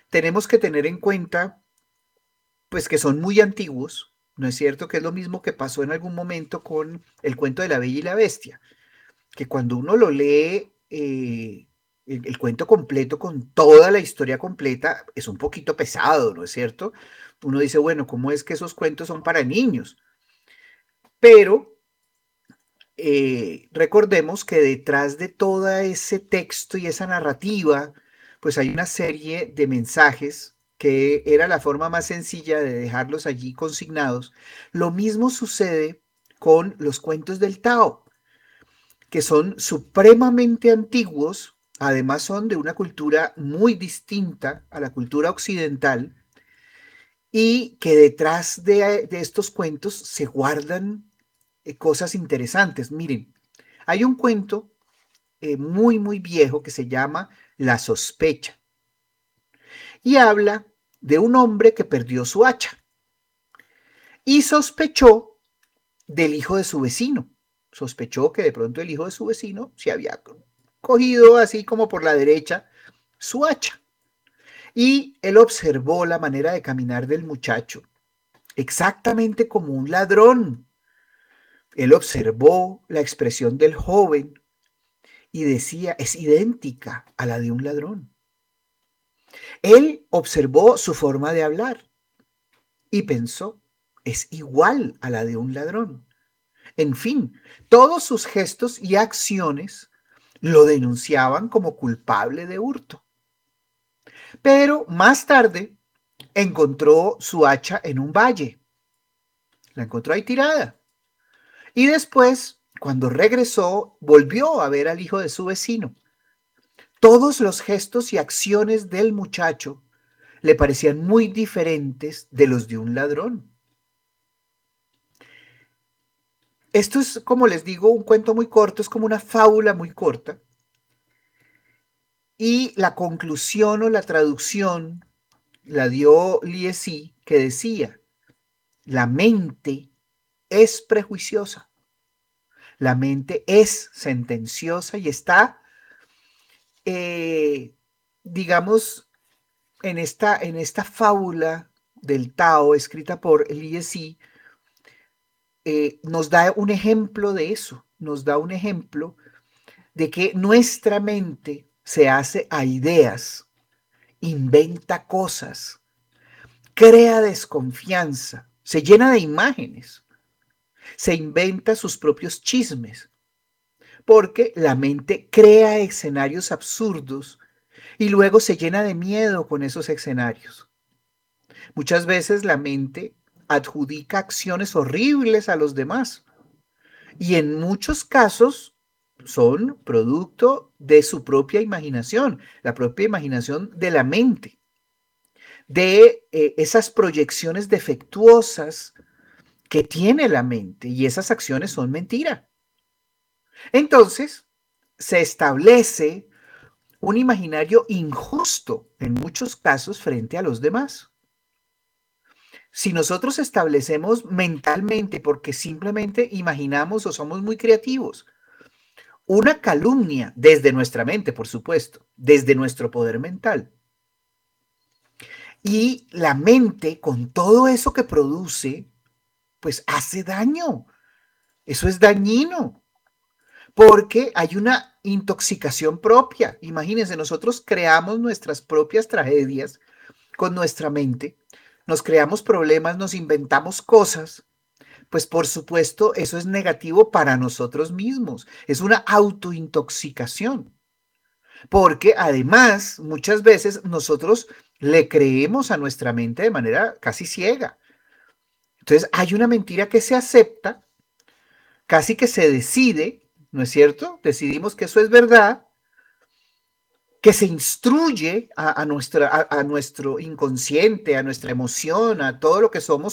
tenemos que tener en cuenta, pues que son muy antiguos, ¿no es cierto? Que es lo mismo que pasó en algún momento con el cuento de la Bella y la Bestia, que cuando uno lo lee, el cuento completo con toda la historia completa es un poquito pesado, ¿no es cierto? Uno dice, bueno, ¿cómo es que esos cuentos son para niños? Pero recordemos que detrás de todo ese texto y esa narrativa, pues hay una serie de mensajes que era la forma más sencilla de dejarlos allí consignados. Lo mismo sucede con los cuentos del Tao, que son supremamente antiguos, además son de una cultura muy distinta a la cultura occidental, y que detrás de estos cuentos se guardan cosas interesantes. Miren, hay un cuento muy, muy viejo que se llama La sospecha y habla de un hombre que perdió su hacha y sospechó del hijo de su vecino. Sospechó que de pronto el hijo de su vecino se había cogido así como por la derecha su hacha. Y él observó la manera de caminar del muchacho, exactamente como un ladrón. Él observó la expresión del joven y decía, es idéntica a la de un ladrón. Él observó su forma de hablar y pensó, es igual a la de un ladrón. En fin, todos sus gestos y acciones lo denunciaban como culpable de hurto. Pero más tarde encontró su hacha en un valle. La encontró ahí tirada. Y después, cuando regresó, volvió a ver al hijo de su vecino. Todos los gestos y acciones del muchacho le parecían muy diferentes de los de un ladrón. Esto es, como les digo, un cuento muy corto, es como una fábula muy corta. Y la conclusión o la traducción la dio Liesi, que decía, la mente es prejuiciosa, la mente es sentenciosa y está, eh, digamos, en esta fábula del Tao escrita por Liesi, nos da un ejemplo de eso, nos da un ejemplo de que nuestra mente se hace a ideas, inventa cosas, crea desconfianza, se llena de imágenes, se inventa sus propios chismes, porque la mente crea escenarios absurdos y luego se llena de miedo con esos escenarios. Muchas veces la mente adjudica acciones horribles a los demás y en muchos casos son producto de su propia imaginación, la propia imaginación de la mente, de esas proyecciones defectuosas que tiene la mente y esas acciones son mentira. Entonces, se establece un imaginario injusto en muchos casos frente a los demás. Si nosotros establecemos mentalmente, porque simplemente imaginamos o somos muy creativos, una calumnia desde nuestra mente, por supuesto, desde nuestro poder mental, y la mente con todo eso que produce, pues hace daño. Eso es dañino, porque hay una intoxicación propia. Imagínense, nosotros creamos nuestras propias tragedias con nuestra mente, nos creamos problemas, nos inventamos cosas, pues por supuesto eso es negativo para nosotros mismos, es una autointoxicación, porque además muchas veces nosotros le creemos a nuestra mente de manera casi ciega. Entonces hay una mentira que se acepta, casi que se decide, ¿no es cierto? Decidimos que eso es verdad, que se instruye a nuestro inconsciente, a nuestra emoción, a todo lo que somos